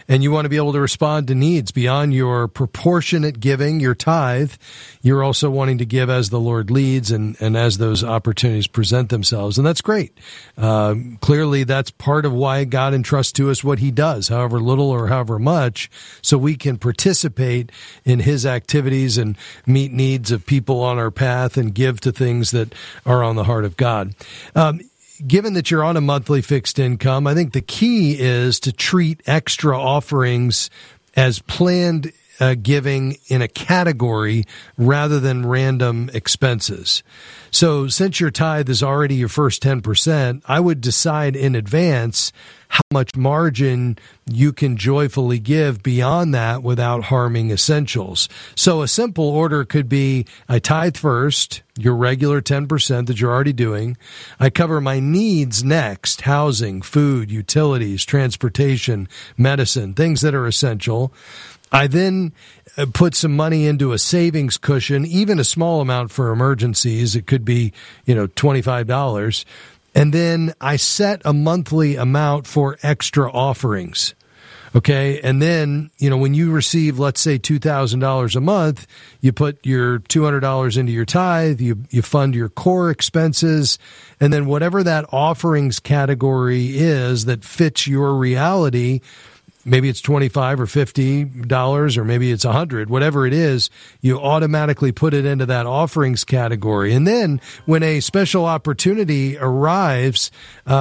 and you want to be able to respond to needs beyond your proportionate giving, your tithe. You're also wanting to give as the Lord leads and as those opportunities present themselves, and that's great. Clearly, that's part of why God entrusts to us what he does, however little or however much, so we can participate in his activities and meet needs of people on our path and give to things that are on the heart of God. Given that you're on a monthly fixed income, I think the key is to treat extra offerings as planned giving in a category rather than random expenses. So since your tithe is already your first 10%, I would decide in advance how much margin you can joyfully give beyond that without harming essentials. So a simple order could be, I tithe first, your regular 10% that you're already doing. I cover my needs next, housing, food, utilities, transportation, medicine, things that are essential. I then put some money into a savings cushion, even a small amount for emergencies. It could be, $25. And then I set a monthly amount for extra offerings. Okay. And then, when you receive, let's say $2,000 a month, you put your $200 into your tithe, you fund your core expenses, and then whatever that offerings category is that fits your reality, maybe it's $25 or $50, or maybe it's $100, whatever it is, you automatically put it into that offerings category. And then when a special opportunity arrives,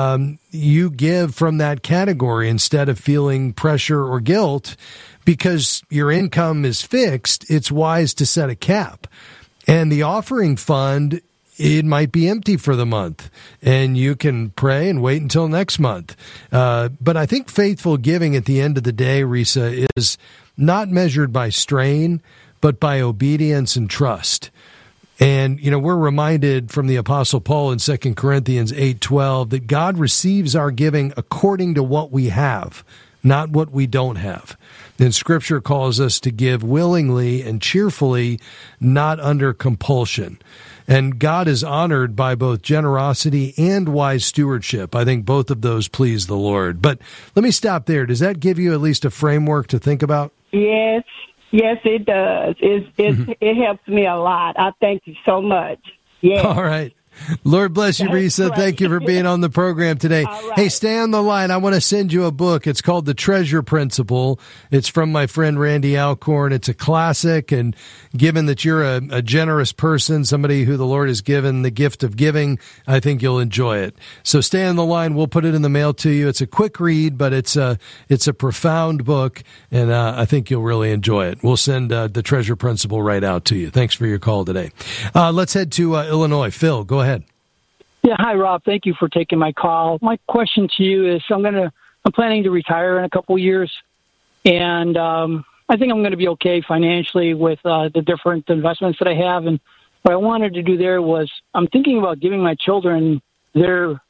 you give from that category instead of feeling pressure or guilt. Because your income is fixed, it's wise to set a cap. And the offering fund, it might be empty for the month, and you can pray and wait until next month. But I think faithful giving at the end of the day, Risa, is not measured by strain, but by obedience and trust. And, we're reminded from the Apostle Paul in 2 Corinthians 8:12 that God receives our giving according to what we have, not what we don't have. And Scripture calls us to give willingly and cheerfully, not under compulsion. And God is honored by both generosity and wise stewardship. I think both of those please the Lord. But let me stop there. Does that give you at least a framework to think about? Yes, it does. It helps me a lot. I thank you so much. Yes. All right. Lord bless you, Risa. Right. Thank you for being on the program today. Right. Hey, stay on the line. I want to send you a book. It's called The Treasure Principle. It's from my friend Randy Alcorn. It's a classic, and given that you're a generous person, somebody who the Lord has given the gift of giving, I think you'll enjoy it. So stay on the line. We'll put it in the mail to you. It's a quick read, but it's a profound book, and I think you'll really enjoy it. We'll send The Treasure Principle right out to you. Thanks for your call today. Let's head to Illinois. Phil, go ahead. Yeah, hi, Rob. Thank you for taking my call. My question to you is, I'm planning to retire in a couple years, and I think I'm going to be okay financially with the different investments that I have. And what I wanted to do there was, I'm thinking about giving my children their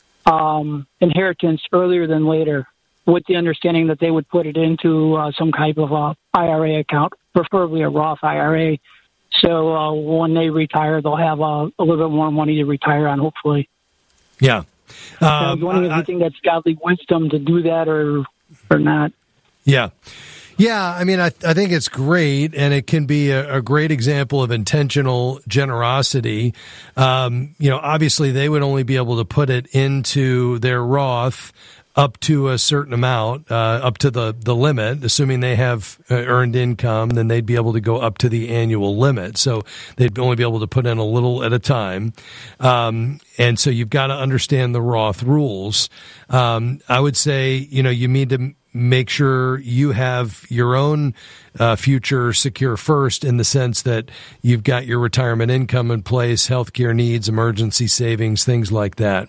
inheritance earlier than later, with the understanding that they would put it into some type of IRA account, preferably a Roth IRA. So when they retire, they'll have a little bit more money to retire on, hopefully. Yeah. I was wondering if you think that's godly wisdom to do that or not. Yeah. Yeah, I mean, I think it's great, and it can be a great example of intentional generosity. Obviously, they would only be able to put it into their Roth up to a certain amount, up to the limit. Assuming they have earned income, then they'd be able to go up to the annual limit. So they'd only be able to put in a little at a time. And so you've got to understand the Roth rules. I would say, you need to make sure you have your own future secure first, in the sense that you've got your retirement income in place, healthcare needs, emergency savings, things like that.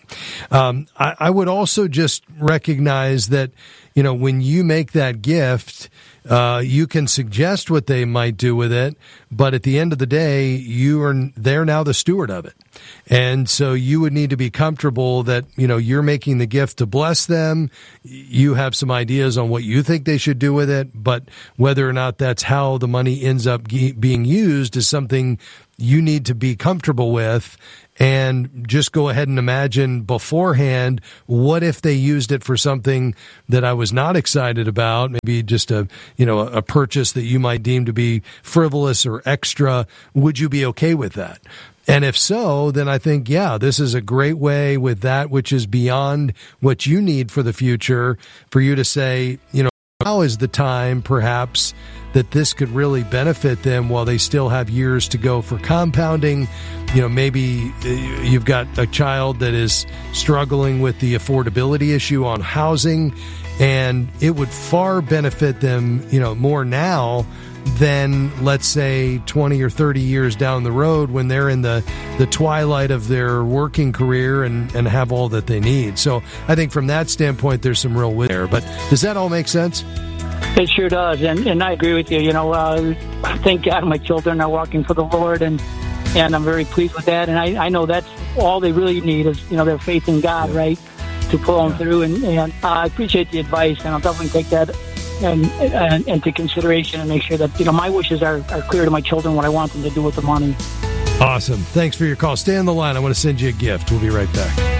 I would also just recognize that, when you make that gift, you can suggest what they might do with it, but at the end of the day, they're now the steward of it. And so you would need to be comfortable that, you're making the gift to bless them. You have some ideas on what you think they should do with it, but whether or not that's how the money ends up being used is something you need to be comfortable with. and just go ahead and imagine beforehand, what if they used it for something that I was not excited about, maybe just a purchase that you might deem to be frivolous or extra? Would you be okay with that? And if so, then I think, this is a great way with that which is beyond what you need for the future, for you to say, now is the time perhaps that this could really benefit them while they still have years to go for compounding. Maybe you've got a child that is struggling with the affordability issue on housing, and it would far benefit them, more now than, let's say, 20 or 30 years down the road when they're in the twilight of their working career and have all that they need. So I think from that standpoint, there's some real wisdom there. But does that all make sense? It sure does, and I agree with you. Thank God my children are walking for the Lord, and I'm very pleased with that. And I know that's all they really need is, their faith in God, right, to pull them through. And I appreciate the advice, and I'll definitely take that into consideration and make sure that, my wishes are clear to my children what I want them to do with the money. Awesome. Thanks for your call. Stay on the line. I want to send you a gift. We'll be right back.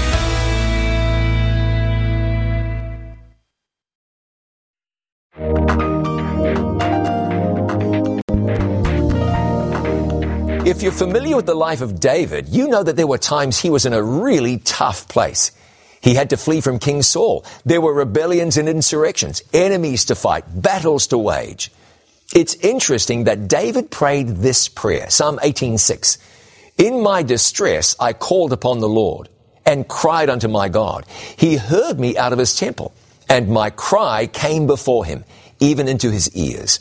If you're familiar with the life of David, you know that there were times he was in a really tough place. He had to flee from King Saul. There were rebellions and insurrections, enemies to fight, battles to wage. It's interesting that David prayed this prayer, Psalm 18:6. In my distress, I called upon the Lord and cried unto my God. He heard me out of his temple, and my cry came before him, even into his ears.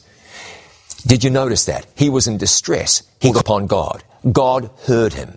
Did you notice that? He was in distress. He called upon God. God heard him.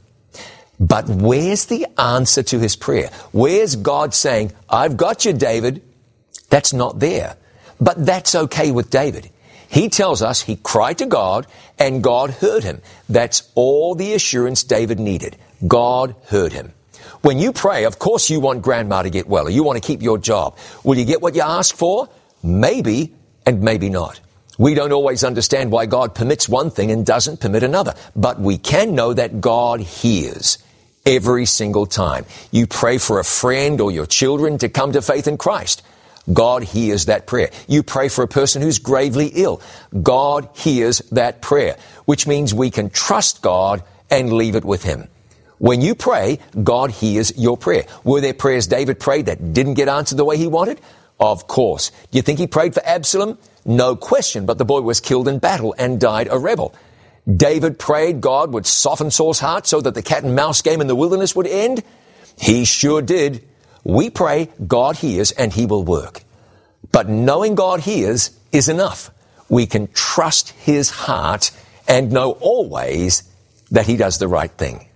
But where's the answer to his prayer? Where's God saying, I've got you, David? That's not there. But that's okay with David. He tells us he cried to God and God heard him. That's all the assurance David needed. God heard him. When you pray, of course you want grandma to get well, or you want to keep your job. Will you get what you ask for? Maybe, and maybe not. We don't always understand why God permits one thing and doesn't permit another, but we can know that God hears every single time. You pray for a friend or your children to come to faith in Christ. God hears that prayer. You pray for a person who's gravely ill. God hears that prayer, which means we can trust God and leave it with him. When you pray, God hears your prayer. Were there prayers David prayed that didn't get answered the way he wanted? Of course. Do you think he prayed for Absalom? No question, but the boy was killed in battle and died a rebel. David prayed God would soften Saul's heart so that the cat and mouse game in the wilderness would end. He sure did. We pray, God hears, and he will work. But knowing God hears is enough. We can trust his heart and know always that he does the right thing.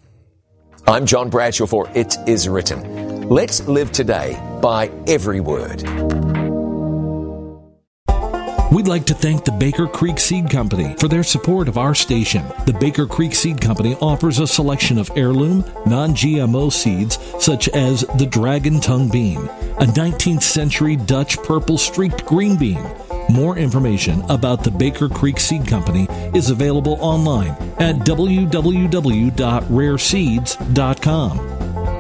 I'm John Bradshaw for It Is Written. Let's live today by every word. We'd like to thank the Baker Creek Seed Company for their support of our station. The Baker Creek Seed Company offers a selection of heirloom, non-GMO seeds such as the Dragon Tongue Bean, a 19th century Dutch purple streaked green bean. More information about the Baker Creek Seed Company is available online at www.rareseeds.com.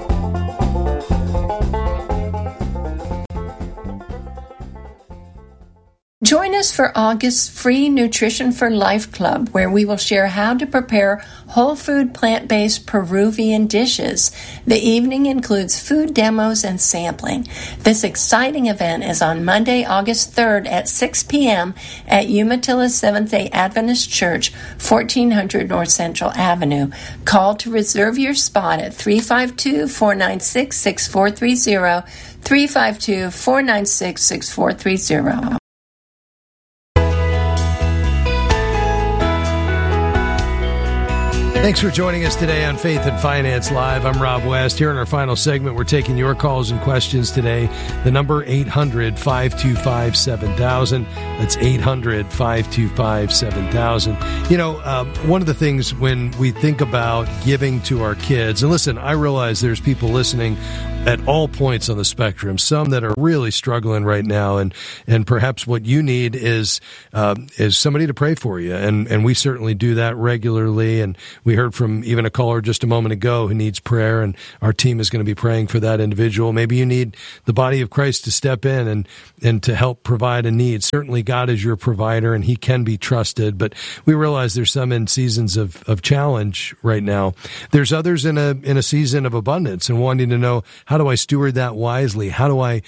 Join us for August's free Nutrition for Life Club, where we will share how to prepare whole food, plant-based Peruvian dishes. The evening includes food demos and sampling. This exciting event is on Monday, August 3rd at 6 p.m. at Umatilla Seventh-day Adventist Church, 1400 North Central Avenue. Call to reserve your spot at 352-496-6430, 352-496-6430. Thanks for joining us today on Faith and Finance Live. I'm Rob West. Here in our final segment, we're taking your calls and questions today. The number 800-525-7000. That's 800-525-7000. You know, one of the things when we think about giving to our kids, and listen, I realize there's people listening at all points on the spectrum, some that are really struggling right now, and perhaps what you need is somebody to pray for you, and we certainly do that regularly. And we heard from even a caller just a moment ago who needs prayer, and our team is going to be praying for that individual. Maybe you need the body of Christ to step in and to help provide a need. Certainly God is your provider, and he can be trusted, but we realize there's some in seasons of challenge right now. There's others in a season of abundance and wanting to know, how do I steward that wisely? How do I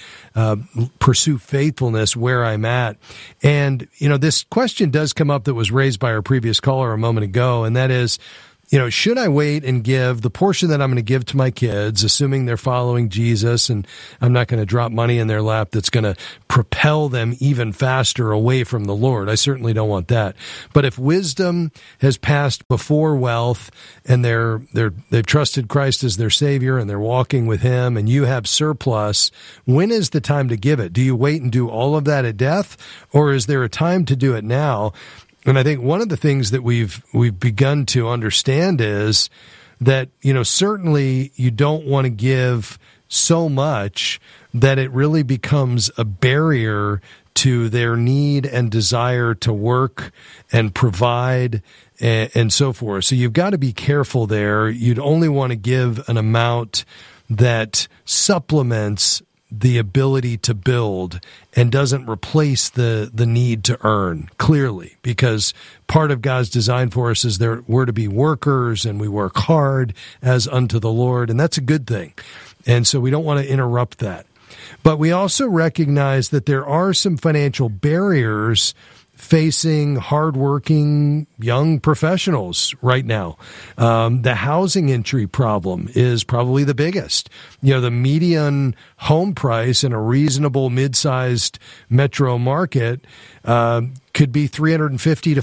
pursue faithfulness where I'm at? And, this question does come up that was raised by our previous caller a moment ago, and that is, should I wait and give the portion that I'm going to give to my kids, assuming they're following Jesus, and I'm not going to drop money in their lap that's going to propel them even faster away from the Lord? I certainly don't want that. But if wisdom has passed before wealth, and they've trusted Christ as their Savior, and they're walking with Him, and you have surplus, when is the time to give it? Do you wait and do all of that at death, or is there a time to do it now? And I think one of the things that we've begun to understand is that, certainly you don't want to give so much that it really becomes a barrier to their need and desire to work and provide and so forth. So you've got to be careful there. You'd only want to give an amount that supplements the ability to build and doesn't replace the need to earn, clearly, because part of God's design for us is we're to be workers, and we work hard as unto the Lord, and that's a good thing. And so we don't want to interrupt that. But we also recognize that there are some financial barriers facing hardworking young professionals right now. The housing entry problem is probably the biggest. The median home price in a reasonable mid-sized metro market could be $350,000 to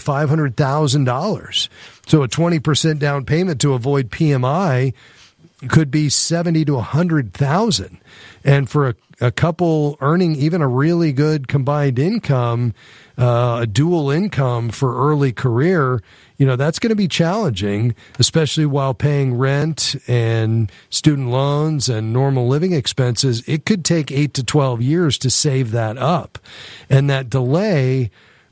$500,000. So a 20% down payment to avoid PMI could be $70,000 to $100,000. And for a couple earning even a really good combined income, a dual income for early career, that's going to be challenging, especially while paying rent and student loans and normal living expenses. It could take 8 to 12 years to save that up. And that delay,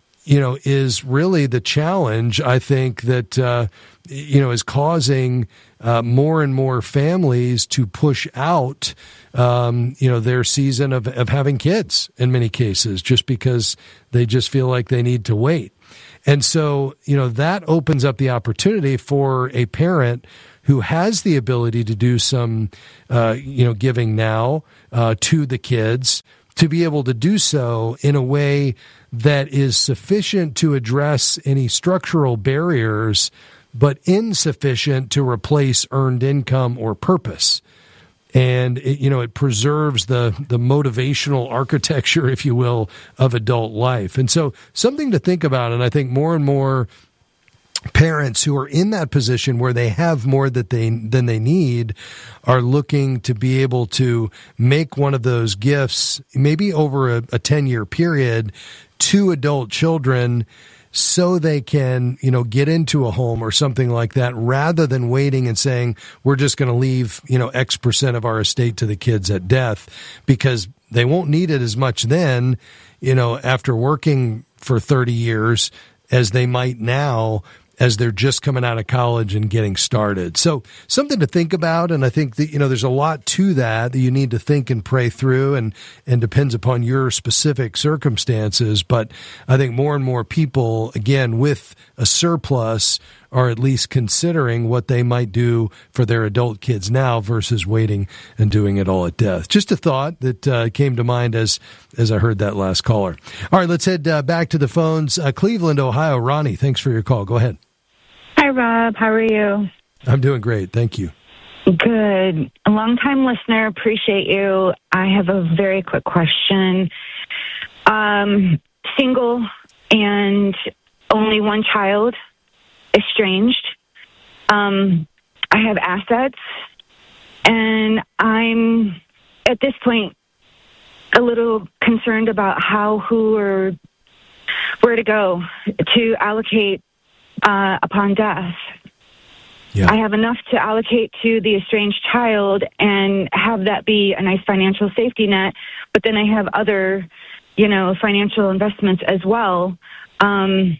is really the challenge, I think, that, is causing more and more families to push out, their season of having kids in many cases, just because they just feel like they need to wait. And so, that opens up the opportunity for a parent who has the ability to do some, giving now to the kids, to be able to do so in a way that is sufficient to address any structural barriers, but insufficient to replace earned income or purpose. And it preserves the motivational architecture, if you will, of adult life. And so something to think about, and I think more and more parents who are in that position where they have more than they need are looking to be able to make one of those gifts, maybe over a 10-year period, to adult children, so they can, get into a home or something like that, rather than waiting and saying, we're just going to leave, X percent of our estate to the kids at death, because they won't need it as much then, after working for 30 years as they might now, as they're just coming out of college and getting started. So something to think about. And I think that, there's a lot to that you need to think and pray through, and depends upon your specific circumstances. But I think more and more people, again, with a surplus, are at least considering what they might do for their adult kids now versus waiting and doing it all at death. Just a thought that came to mind as I heard that last caller. All right, let's head back to the phones. Cleveland, Ohio. Ronnie, thanks for your call. Go ahead. Hi, Rob. How are you? I'm doing great. Thank you. Good. A long-time listener. Appreciate you. I have a very quick question. Single and only one child, estranged. I have assets, and I'm, at this point, a little concerned about how, who, or where to go to allocate upon death. I have enough to allocate to the estranged child and have that be a nice financial safety net. But then I have other, financial investments as well. And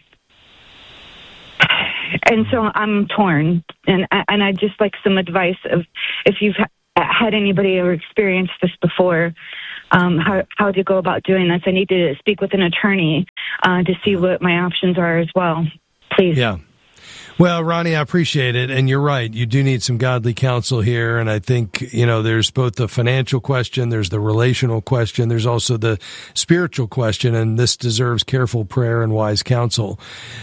so I'm torn. And I'd just like some advice of if you've had anybody or experienced this before, how to go about doing this. I need to speak with an attorney to see what my options are as well. Please. Yeah. Well, Ronnie, I appreciate it. And you're right. You do need some godly counsel here. And I think, there's both the financial question, there's the relational question, there's also the spiritual question. And this deserves careful prayer and wise counsel.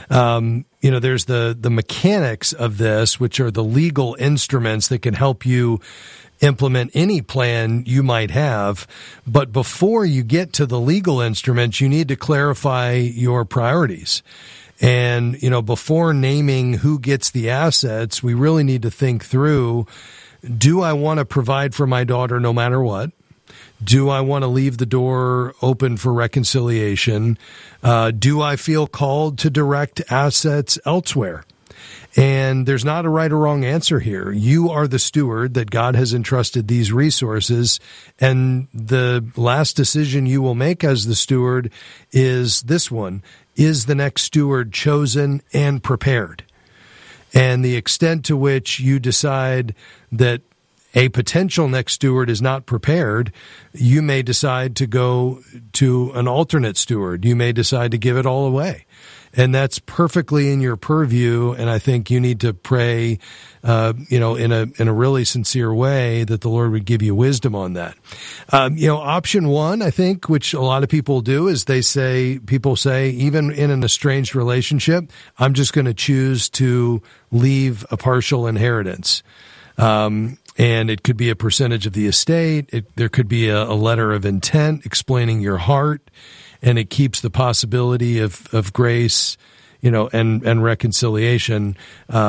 There's the mechanics of this, which are the legal instruments that can help you implement any plan you might have. But before you get to the legal instruments, you need to clarify your priorities. And, before naming who gets the assets, we really need to think through, do I want to provide for my daughter no matter what? Do I want to leave the door open for reconciliation? Do I feel called to direct assets elsewhere? And there's not a right or wrong answer here. You are the steward that God has entrusted these resources. And the last decision you will make as the steward is this one. Is the next steward chosen and prepared? And the extent to which you decide that a potential next steward is not prepared, you may decide to go to an alternate steward. You may decide to give it all away. And that's perfectly in your purview. And I think you need to pray, in a really sincere way that the Lord would give you wisdom on that. Option one, I think, which a lot of people do, is people say, even in an estranged relationship, I'm just going to choose to leave a partial inheritance. And it could be a percentage of the estate. There could be a letter of intent explaining your heart. And it keeps the possibility of grace, and reconciliation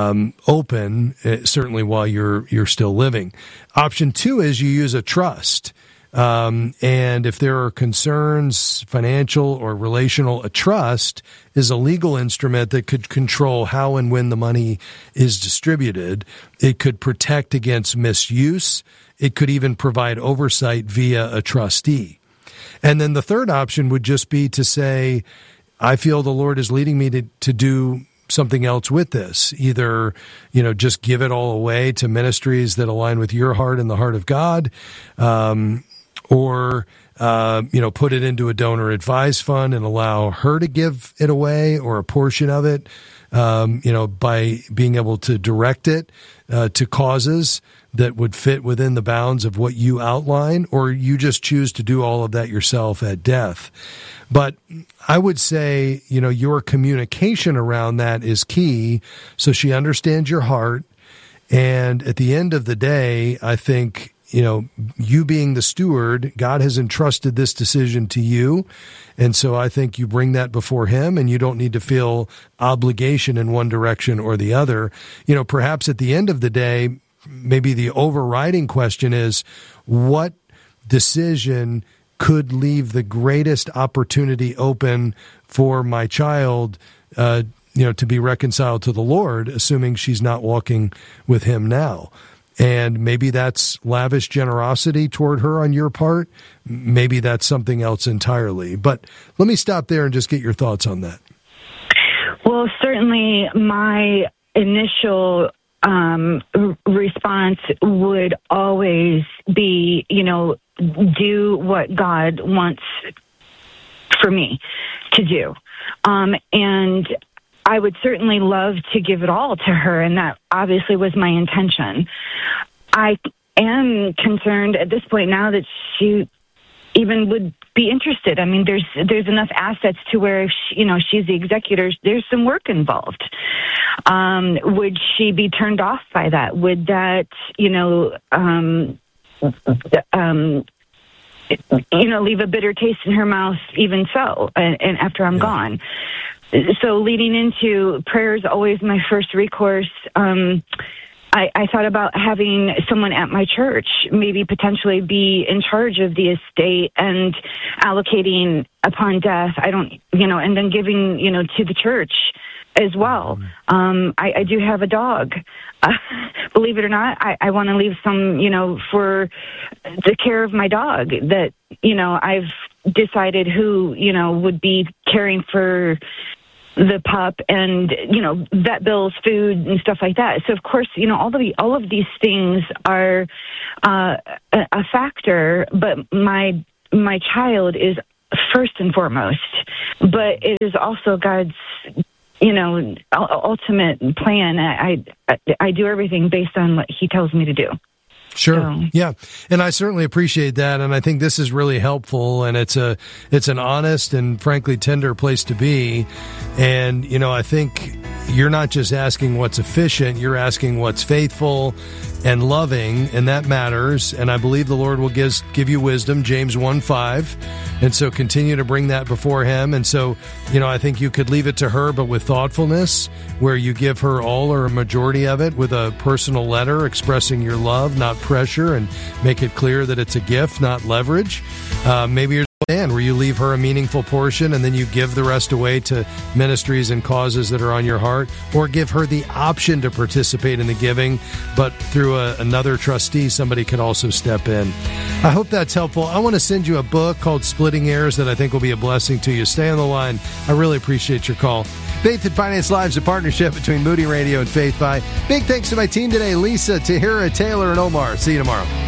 open, certainly while you're still living. Option two is you use a trust. And if there are concerns, financial or relational, a trust is a legal instrument that could control how and when the money is distributed. It could protect against misuse. It could even provide oversight via a trustee. And then the third option would just be to say, I feel the Lord is leading me to do something else with this. Either, just give it all away to ministries that align with your heart and the heart of God, or put it into a donor advised fund and allow her to give it away or a portion of it, by being able to direct it to causes that would fit within the bounds of what you outline, or you just choose to do all of that yourself at death. But I would say, your communication around that is key, so she understands your heart. And at the end of the day, I think, you being the steward, God has entrusted this decision to you. And so I think you bring that before him, and you don't need to feel obligation in one direction or the other. Perhaps at the end of the day, maybe the overriding question is, what decision could leave the greatest opportunity open for my child, to be reconciled to the Lord, assuming she's not walking with him now? And maybe that's lavish generosity toward her on your part. Maybe that's something else entirely. But let me stop there and just get your thoughts on that. Well, certainly my initial response would always be, do what God wants for me to do. And I would certainly love to give it all to her, and that obviously was my intention. I am concerned at this point now that she even would be interested. I mean, there's enough assets to where if she's the executor, there's some work involved. Would she be turned off by that? Would that, leave a bitter taste in her mouth even so, and after I'm gone? So leading into prayer is always my first recourse. I thought about having someone at my church maybe potentially be in charge of the estate and allocating upon death. And then giving, to the church as well. I do have a dog. Believe it or not, I want to leave some, for the care of my dog that, I've decided who, would be caring for the pup and, vet bills, food and stuff like that. So of course, all of these things are a factor, but my child is first and foremost, but it is also God's, ultimate plan. I do everything based on what he tells me to do. Sure. So. Yeah. And I certainly appreciate that. And I think this is really helpful. And it's an honest and frankly tender place to be. And, I think you're not just asking what's efficient, you're asking what's faithful and loving, and that matters. And I believe the Lord will give you wisdom, James 1:5. And so continue to bring that before him. And so, I think you could leave it to her, but with thoughtfulness, where you give her all or a majority of it with a personal letter expressing your love, not pressure, and make it clear that it's a gift, not leverage. Maybe you're and where you leave her a meaningful portion and then you give the rest away to ministries and causes that are on your heart, or give her the option to participate in the giving, but through another trustee, somebody could also step in. I hope that's helpful. I want to send you a book called Splitting Heirs that I think will be a blessing to you. Stay on the line. I really appreciate your call. Faith and Finance Live is a partnership between Moody Radio and Faith By. Big thanks to my team today, Lisa, Tahira, Taylor, and Omar. See you tomorrow.